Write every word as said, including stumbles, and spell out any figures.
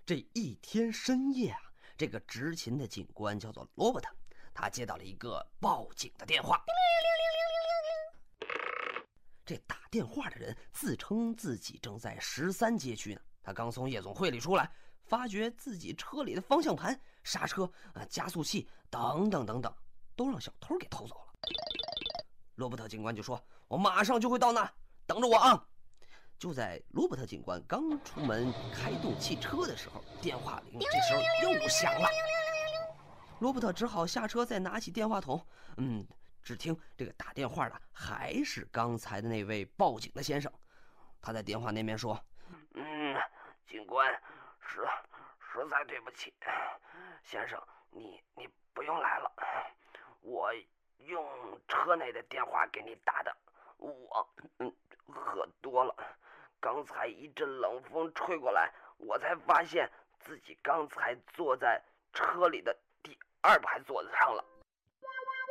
这一天深夜啊，这个执勤的警官叫做罗伯特，他接到了一个报警的电话。这打电话的人自称自己正在十三街区呢，他刚从夜总会里出来，发觉自己车里的方向盘、刹车、呃、加速器等等等等都让小偷给偷走了。罗伯特警官就说：“我马上就会到那，等着我啊！”就在罗伯特警官刚出门开动汽车的时候，电话铃这时候又响了。罗伯特只好下车，再拿起电话筒，嗯。只听这个打电话的还是刚才的那位报警的先生，他在电话那边说：“ 嗯，警官，实实在对不起，先生，你你不用来了，我用车内的电话给你打的，我嗯喝多了，刚才一阵冷风吹过来，我才发现自己刚才坐在车里的第二排座子上了。”